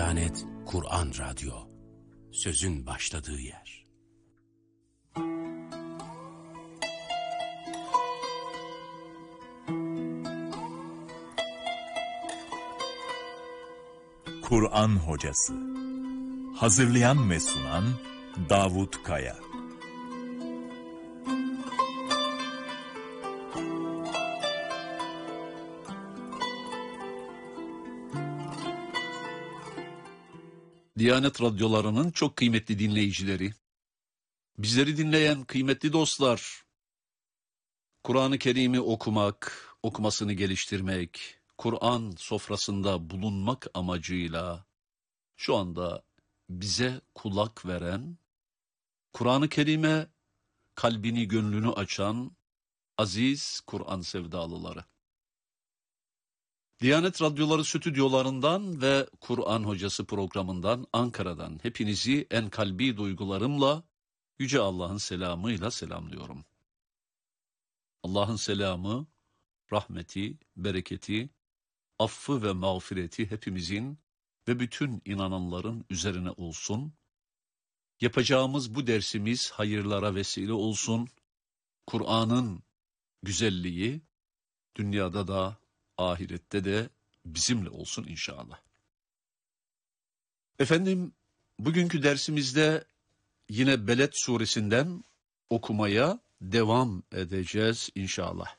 Diyanet Kur'an Radyo, sözün başladığı yer. Kur'an Hocası. Hazırlayan ve sunan Davut Kaya. Diyanet radyolarının çok kıymetli dinleyicileri, bizleri dinleyen kıymetli dostlar, Kur'an-ı Kerim'i okumak, okumasını geliştirmek, Kur'an sofrasında bulunmak amacıyla şu anda bize kulak veren, Kur'an-ı Kerim'e kalbini, gönlünü açan aziz Kur'an sevdalıları. Diyanet Radyoları stüdyolarından ve Kur'an Hocası programından Ankara'dan hepinizi en kalbi duygularımla Yüce Allah'ın selamıyla selamlıyorum. Allah'ın selamı, rahmeti, bereketi, affı ve mağfireti hepimizin ve bütün inananların üzerine olsun. Yapacağımız bu dersimiz hayırlara vesile olsun. Kur'an'ın güzelliği dünyada da ahirette de bizimle olsun inşallah. Efendim, bugünkü dersimizde yine Beled suresinden okumaya devam edeceğiz inşallah.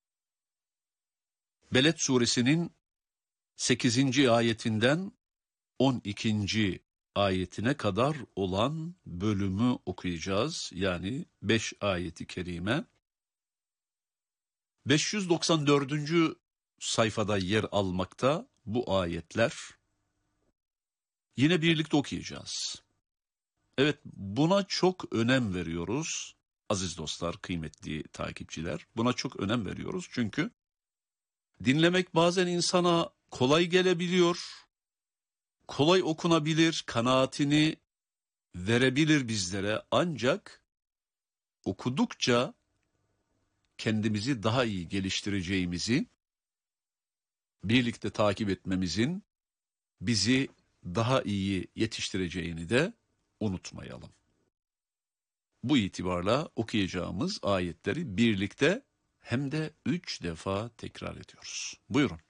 Beled suresinin 8. ayetinden 12. ayetine kadar olan bölümü okuyacağız. Yani 5 ayeti kerime. 594. sayfada yer almakta bu ayetler. Yine birlikte okuyacağız. Evet, buna çok önem veriyoruz. Aziz dostlar, kıymetli takipçiler, buna çok önem veriyoruz. Çünkü dinlemek bazen insana kolay gelebiliyor, kolay okunabilir, kanaatini verebilir bizlere. Ancak okudukça kendimizi daha iyi geliştireceğimizi, birlikte takip etmemizin bizi daha iyi yetiştireceğini de unutmayalım. Bu itibarla okuyacağımız ayetleri birlikte hem de 3 defa tekrar ediyoruz. Buyurun.